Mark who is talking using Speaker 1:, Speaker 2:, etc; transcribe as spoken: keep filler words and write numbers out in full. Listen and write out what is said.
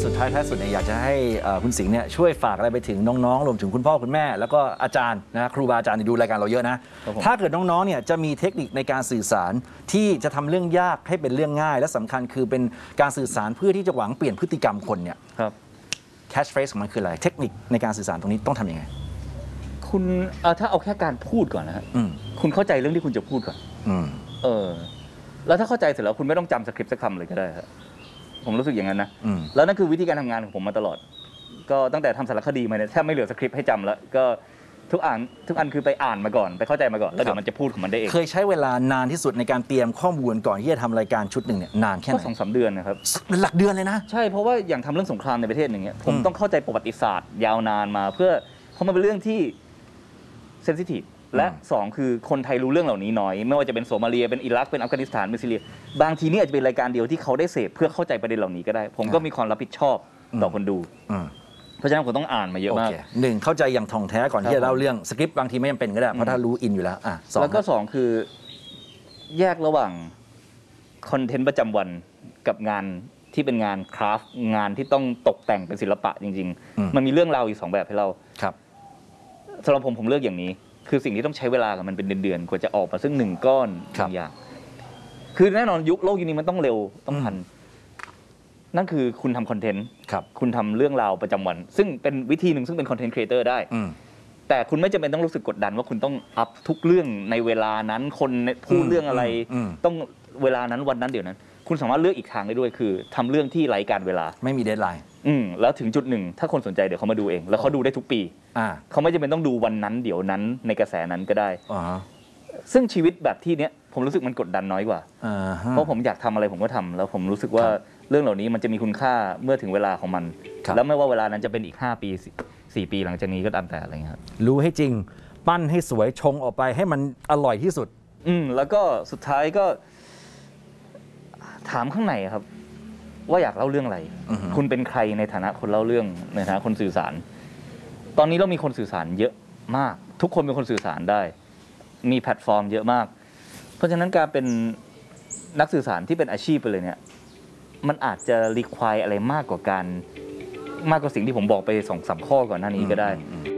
Speaker 1: สุดท้ายท้ายสุดเนี่ยอยากจะให้คุณสิงห์เนี่ยช่วยฝากอะไรไปถึงน้องๆรวมถึงคุณพ่อคุณแม่แล้วก็อาจารย์นะครูบาอาจารย์ที่ดูรายการเราเยอะนะถ้าเกิดน้องๆเนี่ยจะมีเทคนิคในการสื่อสารที่จะทำเรื่องยากให้เป็นเรื่องง่ายและสำคัญคือเป็นการสื่อสารเพื่อที่จะหวังเปลี่ยนพฤติกรรมคนเนี่ยแคชเฟรสของมันคืออะไรเทคนิคในการสื่อสารตรงนี้ต้องทำยังไง
Speaker 2: คุณถ้าเอาแค่การพูดก่อนนะฮะคุณเข้าใจเรื่องที่คุณจะพูดก่อนเออแล้วถ้าเข้าใจเสร็จแล้วคุณไม่ต้องจำสคริปต์สักคำเลยก็ได้ครับผมรู้สึกอย่างนั้นนะแล้วนั่นคือวิธีการทำงานของผมมาตลอดก็ตั้งแต่ทำสารคดีมาเนี่ยแทบไม่เหลือสคริปต์ให้จำแล้วก็ทุกอ่านทุกอันคือไปอ่านมาก่อนไปเข้าใจมาก่อนแล้วเดี๋ยวมันจะพูดของมันได้เอง
Speaker 1: เคยใช้เวลานานที่สุดในการเตรียมข้อมูลก่อนที่จะทำรายการชุดหนึ่งเนี่ยนานแค่ไหน
Speaker 2: ก็สองสามเดือนนะครับ
Speaker 1: หลักเดือนเลยนะ
Speaker 2: ใช่เพราะว่าอย่างทำเรื่องสงครามในประเทศอย่างเงี้ยผมต้องเข้าใจประวัติศาสตร์ยาวนานมาเพื่อเพราะมันเป็นเรื่องที่เซนซิทีฟและสองคือคนไทยรู้เรื่องเหล่านี้น้อยไม่ว่าจะเป็นโซมาเลียเป็นอิรักเป็นอัฟกานิสถานเป็นซีเรียบางทีนี่อาจจะเป็นรายการเดียวที่เขาได้เสพเพื่อเข้าใจประเด็นเหล่านี้ก็ได้ผมก็มีความรับผิดชอบต่อคนดูเพราะฉะนั้นผมต้องอ่านมาเยอะมาก
Speaker 1: หนึ่งเข้าใจอย่างท่องแท้ก่อนที่จะเล่าเรื่องสคริปต์บางทีไม่จำเป็นก็ได้เพราะถ้ารู้อินอยู่แล้วอ่ะ
Speaker 2: แล้วก็สองคือแยกระหว่างคอนเทนต์ประจำวันกับงานที่เป็นงานคราฟต์งานที่ต้องตกแต่งเป็นศิลปะจริงๆมันมีเรื่องราวอยู่สองแบบให้เรา
Speaker 1: ครับ
Speaker 2: สำหรับผมผมเลือกอย่างนี้คือสิ่งที่ต้องใช้เวลากับมันเป็นเดือนๆกว่าจะออกมาซึ่งหนึ่งก้อนบางอย่างคือแน่นอนยุคโลกยุคนี้มันต้องเร็วต้องทันนั่นคือคุณทำคอนเทนต์คุณทำเรื่องราวประจำวันซึ่งเป็นวิธีหนึ่งซึ่งเป็นคอนเทนต์ครีเอเตอร์ได้แต่คุณไม่จำเป็นต้องรู้สึกกดดันว่าคุณต้องอัพทุกเรื่องในเวลานั้นคนพูดเรื่องอะไรต้องเวลานั้นวันนั้นเดี๋ยวนั้นคุณสามารถเลือกอีกทางได้ด้วยคือทำเรื่องที่ไร้การเวลา
Speaker 1: ไม่มีเดดไลน์
Speaker 2: อืมแล้วถึงจุดหนึ่งถ้าคนสนใจเดี๋ยวเขามาดูเองแล้วเขาดูได้ทุกปีเขาไม่จำเป็นต้องดูวันนั้นเดี๋ยวนั้นในกระแสนั้นก็ได้ซึ่งชีวิตแบบที่เนี้ยผมรู้สึกมันกดดันน้อยกว่าเพราะผมอยากทำอะไรผมก็ทำแล้วผมรู้สึกว่าเรื่องเหล่านี้มันจะมีคุณค่าเมื่อถึงเวลาของมันแล้วไม่ว่าเวลานั้นจะเป็นอีกห้าปีสี่ปีหลังจากนี้ก็ตามแต่อะไรเงี้ย
Speaker 1: รู้ให้จริงปั้นให้สวยชงออกไปให้มันอร่อยที่สุด
Speaker 2: อืมแล้วก็สุดท้ายก็ถามข้างในครับว่าอยากเล่าเรื่องอะไรคุณเป็นใครในฐานะคนเล่าเรื่องในฐานะคนสื่อสารตอนนี้เรามีคนสื่อสารเยอะมากทุกคนเป็นคนสื่อสารได้มีแพลตฟอร์มเยอะมากเพราะฉะนั้นการเป็นนักสื่อสารที่เป็นอาชีพไปเลยเนี่ยมันอาจจะรีควายอะไรมากกว่าการมากกว่าสิ่งที่ผมบอกไปสองสามข้อก่อนหน้านี้ก็ได้